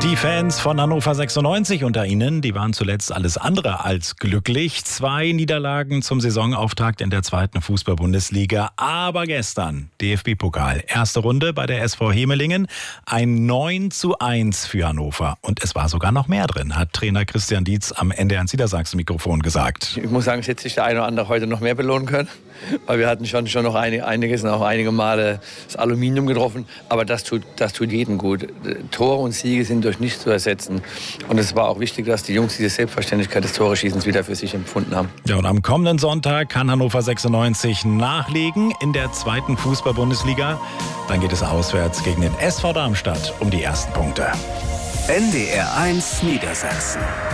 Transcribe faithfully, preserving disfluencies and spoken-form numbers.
Die Fans von Hannover sechsundneunzig unter ihnen, die waren zuletzt alles andere als glücklich. Zwei Niederlagen zum Saisonauftakt in der zweiten Fußball-Bundesliga. Aber gestern D F B-Pokal. Erste Runde bei der S V Hemelingen. Ein neun zu eins für Hannover. Und es war sogar noch mehr drin, hat Trainer Christian Dietz am N D R Niedersachsen-Mikrofon gesagt. Ich muss sagen, es hätte sich der eine oder andere heute noch mehr belohnen können. Weil wir hatten schon, schon noch einiges und auch einige Male das Aluminium getroffen. Aber das tut, das tut jedem gut. Tore und Siege sind durch nichts zu ersetzen. Und es war auch wichtig, dass die Jungs diese Selbstverständlichkeit des Tore-Schießens wieder für sich empfunden haben. Ja, und am kommenden Sonntag kann Hannover sechsundneunzig nachlegen in der zweiten Fußball-Bundesliga. Dann geht es auswärts gegen den S V Darmstadt um die ersten Punkte. N D R eins Niedersachsen.